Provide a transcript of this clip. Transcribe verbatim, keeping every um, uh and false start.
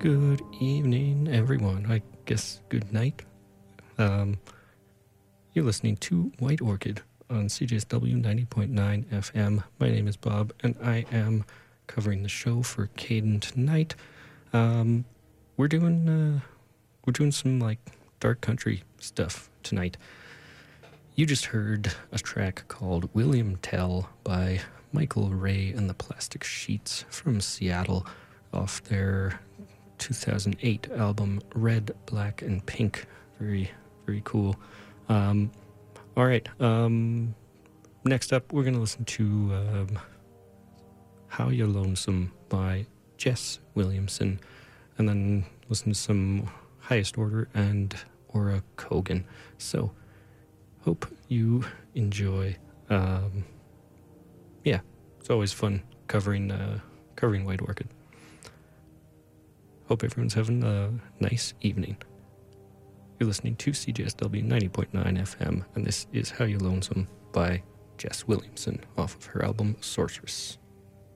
Good evening, everyone. I guess good night. Um, you're listening to White Orchid on C J S W ninety point nine F M. My name is Bob, and I am covering the show for Caden tonight. Um, we're doing uh, we're doing some like dark country stuff tonight. You just heard a track called William Tell by Michael Ray and the Plastic Sheets from Seattle off their two thousand eight album Red, Black, and Pink. Very, very cool. Um, all right. Um, next up, we're going to listen to um, How You're Lonesome by Jess Williamson, and then listen to some Highest Order and Aura Kogan. So, hope you enjoy. Um, yeah, it's always fun covering uh, covering White Orchid. Hope everyone's having a nice evening. You're listening to C J S W ninety point nine F M, and this is How You Lonesome by Jess Williamson off of her album Sorceress.